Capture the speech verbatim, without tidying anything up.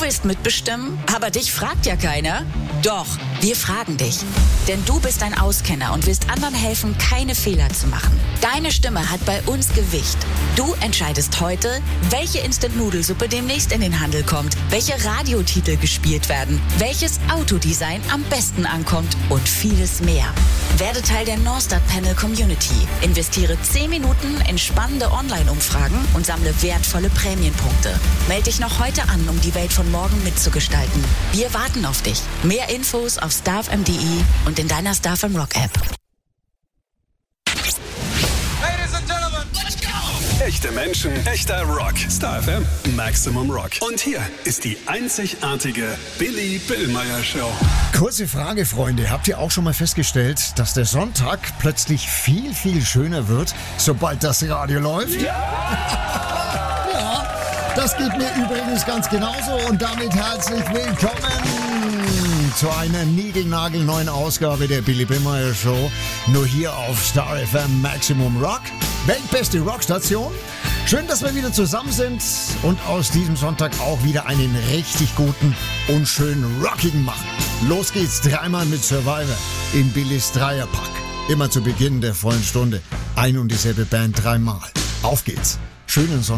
willst mitbestimmen, aber dich fragt ja keiner? Doch, wir fragen dich. Denn du bist ein Auskenner und willst anderen helfen, keine Fehler zu machen. Deine Stimme hat bei uns Gewicht. Du entscheidest heute, welche Instant-Nudelsuppe demnächst in den Handel kommt, welche Radiotitel gespielt werden, welches Autodesign am besten ankommt und vieles mehr. Werde Teil der Norstart Panel Community. Investiere zehn Minuten in spannende Online-Umfragen und sammle wertvolle Prämienpunkte. Melde dich noch heute an, um die Welt von morgen mitzugestalten. Wir warten auf dich. Mehr Infos auf starfm punkt de und in deiner StarFM Rock App. Ladies and Gentlemen, let's go! Echte Menschen, echter Rock. StarFM, Maximum Rock. Und hier ist die einzigartige Billy Billmeyer Show. Kurze Frage, Freunde. Habt ihr auch schon mal festgestellt, dass der Sonntag plötzlich viel, viel schöner wird, sobald das Radio läuft? Ja! Ja, das geht mir übrigens ganz genauso. Und damit herzlich willkommen zu einer niegelnagelneuen Ausgabe der Billy Billmeyer Show. Nur hier auf StarFM Maximum Rock. Weltbeste Rockstation. Schön, dass wir wieder zusammen sind und aus diesem Sonntag auch wieder einen richtig guten und schön rockigen machen. Los geht's dreimal mit Survivor in Billys Dreierpack. Immer zu Beginn der vollen Stunde. Ein und dieselbe Band dreimal. Auf geht's. Schönen Sonntag.